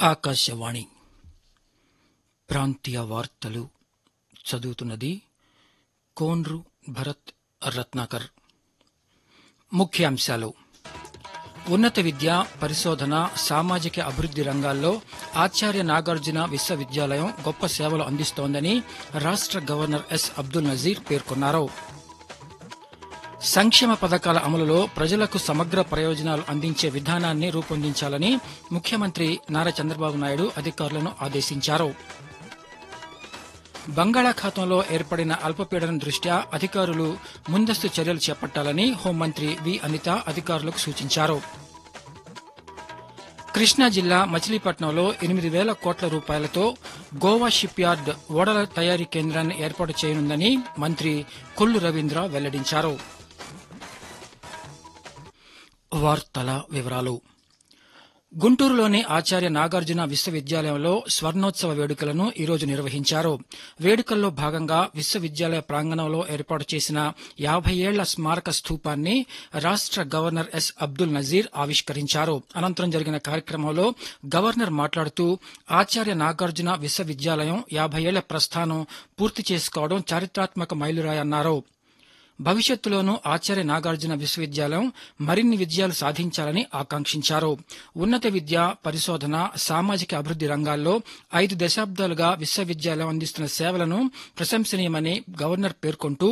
ఆకాశవాణి ప్రాంతీయ వార్తలు చదువుతున్నది కోన్రు భరత్ రత్నాకర్. ముఖ్యాంశాలు: ఉన్నత విద్య, పరిశోధన, సామాజిక అభివృద్ది రంగాల్లో ఆచార్య నాగార్జున విశ్వవిద్యాలయం గొప్ప సేవలు అందిస్తోందని రాష్ట గవర్నర్ ఎస్ అబ్దుల్ నజీర్ పేర్కొన్నారు. సంక్షేమ పథకాల అమలులో ప్రజలకు సమగ్ర ప్రయోజనాలు అందించే విధానాన్ని రూపొందించాలని ముఖ్యమంత్రి నారా చంద్రబాబు నాయుడు అధికారులను ఆదేశించారు. బంగాళాఖాతంలో ఏర్పడిన అల్పపీడనం దృష్ట్యా అధికారులు ముందస్తు చర్యలు చేపట్టాలని హోంమంత్రి వి అనిత అధికారులకు సూచించారు. కృష్ణా జిల్లా మచిలీపట్నంలో 8,000 కోట్ల రూపాయలతో గోవా షిప్ యార్డ్ ఓడల తయారీ కేంద్రాన్ని ఏర్పాటు చేయనుందని మంత్రి కొల్లు రవీంద్ర వెల్లడించారు. వార్తల వివరాలు: గుంటూరులోని ఆచార్య నాగార్జున విశ్వవిద్యాలయంలో స్వర్ణోత్సవ వేడుకలను ఈరోజు నిర్వహించారు. వేడుకల్లో భాగంగా విశ్వవిద్యాలయ ప్రాంగణంలో ఏర్పాటు చేసిన 50 ఏళ్ల స్మారక స్థూపాన్ని రాష్ట గవర్నర్ ఎస్ అబ్దుల్ నజీర్ ఆవిష్కరించారు. అనంతరం జరిగిన కార్యక్రమంలో గవర్నర్ మాట్లాడుతూ ఆచార్య నాగార్జున విశ్వవిద్యాలయం 50 ఏళ్ల ప్రస్థానం పూర్తి చేసుకోవడం చారిత్రాత్మక మైలురాయన్నారు. భవిష్యత్తులోనూ ఆచార్య నాగార్జున విశ్వవిద్యాలయం మరిన్ని విజయాలు సాధించాలని ఆకాంక్షించారు. ఉన్నత విద్య, పరిశోధన, సామాజిక అభివృద్ది రంగాల్లో 5 దశాబ్దాలుగా విశ్వవిద్యాలయం అందిస్తున్న సేవలను ప్రశంసనీయమని గవర్నర్ పేర్కొంటూ,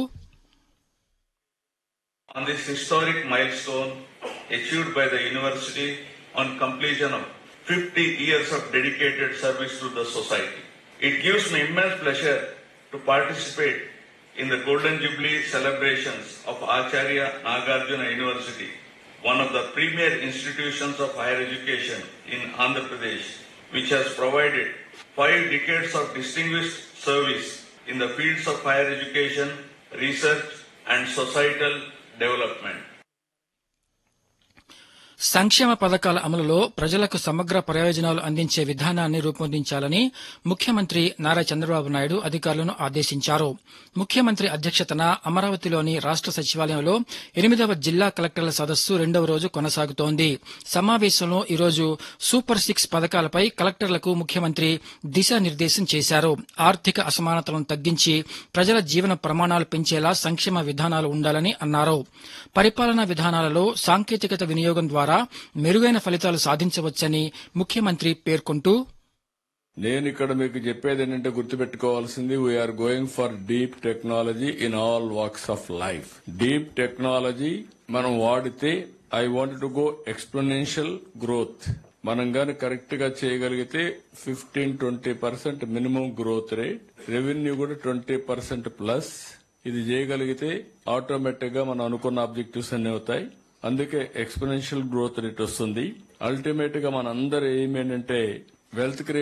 On this historic milestone achieved by the university on completion of 50 years of dedicated service to the society, it gives me immense pleasure to participate in the Golden Jubilee celebrations of Acharya Nagarjuna University, one of the premier institutions of higher education in Andhra Pradesh, which has provided 5 decades of distinguished service in the fields of higher education, research and societal development. సంక్షేమ పథకాల అమలులో ప్రజలకు సమగ్ర ప్రయోజనాలు అందించే విధానాన్ని రూపొందించాలని ముఖ్యమంత్రి నారా చంద్రబాబు నాయుడు అధికారులను ఆదేశించారు. ముఖ్యమంత్రి అధ్యక్షతన అమరావతిలోని రాష్ట సచివాలయంలో 8వ జిల్లా కలెక్టర్ల సదస్సు 2వ రోజు కొనసాగుతోంది. సమావేశంలో ఈరోజు సూపర్ 6 పథకాలపై కలెక్టర్లకు ముఖ్యమంత్రి దిశానిర్దేశం చేశారు. ఆర్థిక అసమానతలను తగ్గించి ప్రజల జీవన ప్రమాణాలు పెంచేలా సంక్షేమ విధానాలు ఉండాలని అన్నారు. పరిపాలనా విధానాలలో సాంకేతికత వినియోగం ద్వారా మెరుగైన ఫలితాలు సాధించవచ్చని ముఖ్యమంత్రి పేర్కొంటూ, నేను ఇక్కడ మీకు చెప్పేది ఏంటంటే గుర్తుపెట్టుకోవాల్సింది, we are going for deep technology in all walks of life. Deep technology మనం వాడితే I want to go exponential growth. మనం గాని కరెక్ట్ గా చేయగలిగితే 15-20% మినిమం గ్రోత్ రేట్, రెవెన్యూ కూడా 20% ప్లస్. ఇది చేయగలిగితే ఆటోమేటిక్ గా మనం అనుకున్న ఆబ్జెక్టివ్స్ అన్ని అవుతాయి. అందుకే ఎక్స్పోనెన్షియల్ గ్రోత్ రేట్ వస్తుంది. అల్టిమేట్ గా మన అందరి ఎయిమ్ ఏంటంటే వెల్త్